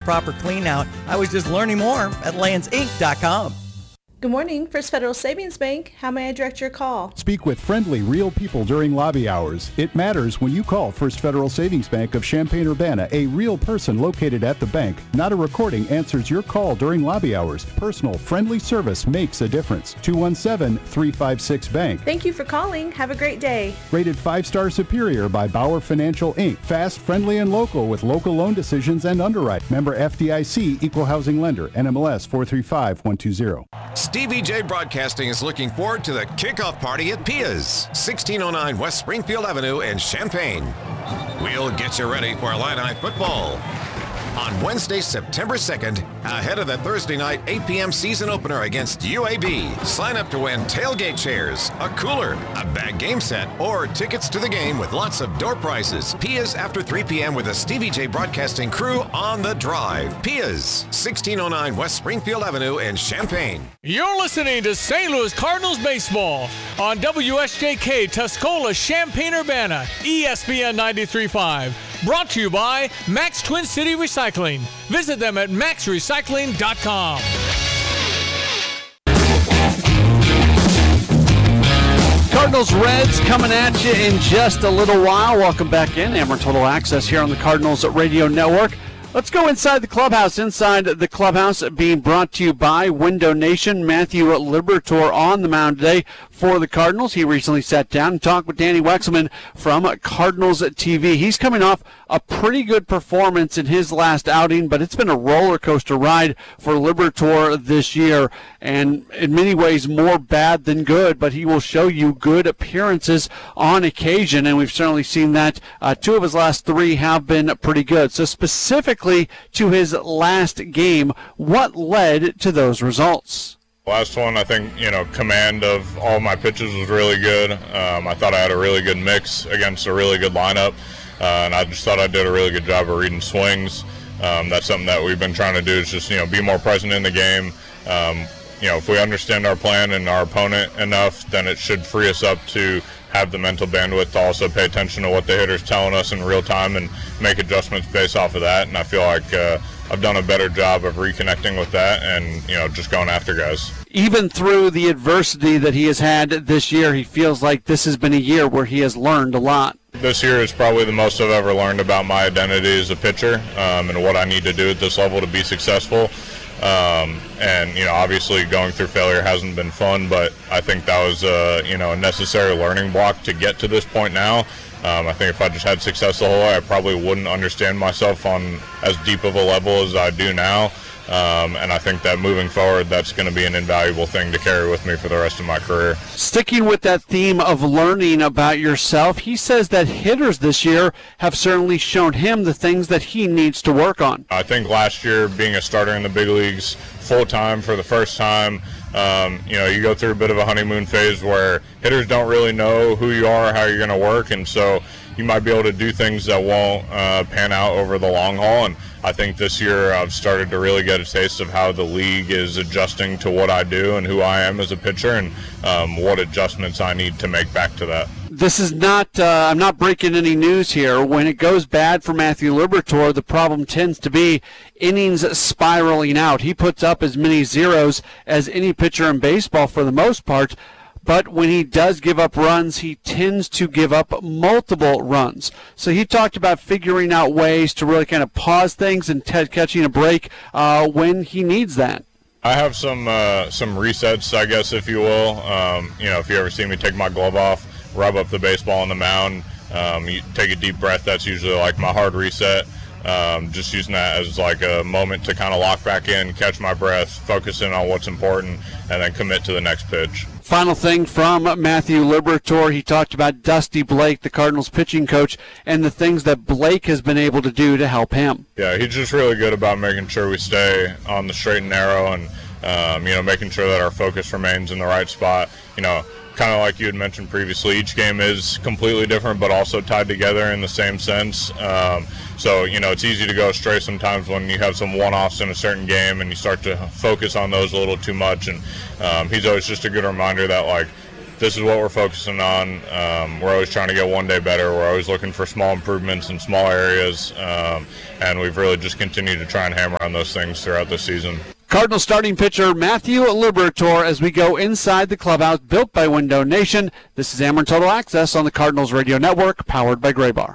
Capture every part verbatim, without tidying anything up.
proper clean out. I was just learning more at lands inc dot com. Good morning, First Federal Savings Bank. How may I direct your call? Speak with friendly, real people during lobby hours. It matters when you call First Federal Savings Bank of Champaign-Urbana. A real person located at the bank, not a recording, answers your call during lobby hours. Personal, friendly service makes a difference. two one seven, three five six, bank. Thank you for calling. Have a great day. Rated five-star superior by Bauer Financial, Incorporated. Fast, friendly, and local with local loan decisions and underwrite. Member F D I C, Equal Housing Lender, N M L S four three five one two zero. Stevie J Broadcasting is looking forward to the kickoff party at Pia's, sixteen oh nine West Springfield Avenue in Champaign. We'll get you ready for Illini football on Wednesday, September second, ahead of the Thursday night eight p.m. season opener against U A B. Sign up to win tailgate chairs, a cooler, a bag game set, or tickets to the game with lots of door prizes. Pia's after three p.m. with the Stevie J Broadcasting crew on the drive. Pia's, sixteen oh nine West Springfield Avenue in Champaign. You're listening to Saint Louis Cardinals baseball on W S J K Tuscola, Champaign-Urbana, E S P N ninety-three point five. Brought to you by Max Twin City Recycling. Visit them at max recycling dot com. Cardinals Reds coming at you in just a little while. Welcome back in. Ameren Total Access here on the Cardinals Radio Network. Let's go inside the clubhouse. Inside the clubhouse being brought to you by Window Nation. Matthew Liberatore on the mound today for the Cardinals. He recently sat down and talked with Danny Wexelman from Cardinals T V. He's coming off a pretty good performance in his last outing, but it's been a roller coaster ride for Liberatore this year, and in many ways more bad than good, but he will show you good appearances on occasion, and we've certainly seen that. Uh, two of his last three have been pretty good. So specifically to his last game, what led to those results? Last one, I think, you know, command of all my pitches was really good. Um, I thought I had a really good mix against a really good lineup, uh, and I just thought I did a really good job of reading swings. Um, that's something that we've been trying to do is just, you know, be more present in the game. Um, you know, if we understand our plan and our opponent enough, then it should free us up to have the mental bandwidth to also pay attention to what the hitter's telling us in real time and make adjustments based off of that. And I feel like uh, I've done a better job of reconnecting with that and, you know, just going after guys. Even through the adversity that he has had this year, he feels like this has been a year where he has learned a lot. This year is probably the most I've ever learned about my identity as a pitcher um, and what I need to do at this level to be successful. Um, and, you know, obviously going through failure hasn't been fun, but I think that was, uh, you know, a necessary learning block to get to this point now. Um, I think if I just had success the whole way, I probably wouldn't understand myself on as deep of a level as I do now. Um, and I think that moving forward, that's going to be an invaluable thing to carry with me for the rest of my career. Sticking with that theme of learning about yourself, he says that hitters this year have certainly shown him the things that he needs to work on. I think last year, being a starter in the big leagues full-time for the first time, um, you know, you go through a bit of a honeymoon phase where hitters don't really know who you are, how you're going to work, and so you might be able to do things that won't uh, pan out over the long haul. And I think this year I've started to really get a taste of how the league is adjusting to what I do and who I am as a pitcher, and um, what adjustments I need to make back to that. This is not, uh, I'm not breaking any news here. When it goes bad for Matthew Liberatore, the problem tends to be innings spiraling out. He puts up as many zeros as any pitcher in baseball for the most part. But when he does give up runs, he tends to give up multiple runs. So he talked about figuring out ways to really kind of pause things and t- catching a break uh, when he needs that. I have some uh, some resets, I guess, if you will. Um, you know, if you ever see me take my glove off, rub up the baseball on the mound, um, you take a deep breath, that's usually like my hard reset. Um, just using that as like a moment to kind of lock back in, catch my breath, focus in on what's important, and then commit to the next pitch. Final thing from Matthew Liberatore, he talked about Dusty Blake, the Cardinals pitching coach, and the things that Blake has been able to do to help him. Yeah, he's just really good about making sure we stay on the straight and narrow, and um, you know, making sure that our focus remains in the right spot. You know, kind of like you had mentioned previously, each game is completely different but also tied together in the same sense. Um, so, you know, it's easy to go astray sometimes when you have some one-offs in a certain game and you start to focus on those a little too much. And um, he's always just a good reminder that, like, this is what we're focusing on. Um, we're always trying to get one day better. We're always looking for small improvements in small areas, um, and we've really just continued to try and hammer on those things throughout the season. Cardinal starting pitcher Matthew Liberatore as we go inside the clubhouse built by Window Nation. This is Ameren Total Access on the Cardinals Radio Network, powered by Graybar.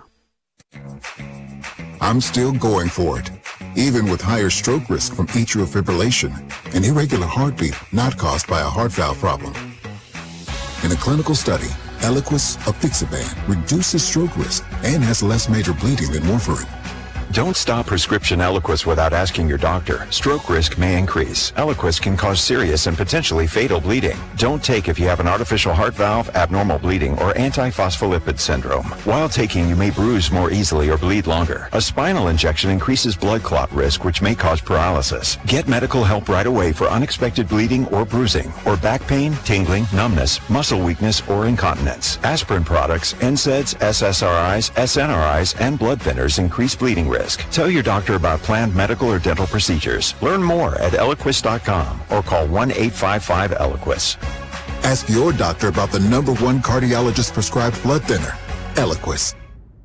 I'm still going for it, even with higher stroke risk from atrial fibrillation, an irregular heartbeat not caused by a heart valve problem. In a clinical study, Eliquis apixaban reduces stroke risk and has less major bleeding than warfarin. Don't stop prescription Eliquis without asking your doctor. Stroke risk may increase. Eliquis can cause serious and potentially fatal bleeding. Don't take if you have an artificial heart valve, abnormal bleeding, or antiphospholipid syndrome. While taking, you may bruise more easily or bleed longer. A spinal injection increases blood clot risk, which may cause paralysis. Get medical help right away for unexpected bleeding or bruising, or back pain, tingling, numbness, muscle weakness, or incontinence. Aspirin products, N SAIDs, S S R Is, S N R Is, and blood thinners increase bleeding risk. Tell your doctor about planned medical or dental procedures. Learn more at Eliquis dot com or call one eight five five Eliquis. Ask your doctor about the number one cardiologist prescribed blood thinner, Eliquis.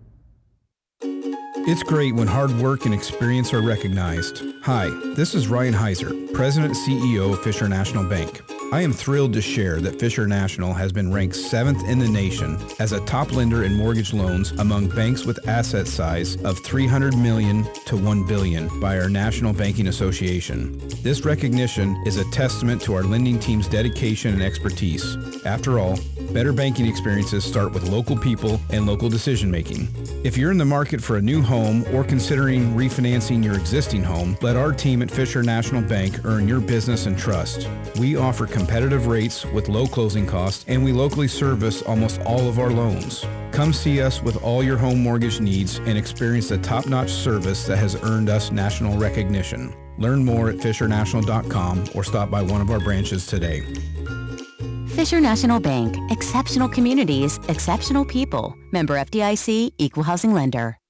It's great when hard work and experience are recognized. Hi, this is Ryan Heiser, President and C E O of Fisher National Bank. I am thrilled to share that Fisher National has been ranked seventh in the nation as a top lender in mortgage loans among banks with asset size of three hundred million dollars to one billion dollars by our National Banking Association. This recognition is a testament to our lending team's dedication and expertise. After all, better banking experiences start with local people and local decision making. If you're in the market for a new home or considering refinancing your existing home, let our team at Fisher National Bank earn your business and trust. We offer competitive rates with low closing costs, and we locally service almost all of our loans. Come see us with all your home mortgage needs and experience the top-notch service that has earned us national recognition. Learn more at fisher national dot com or stop by one of our branches today. Fisher National Bank, exceptional communities, exceptional people. Member F D I C, Equal Housing Lender.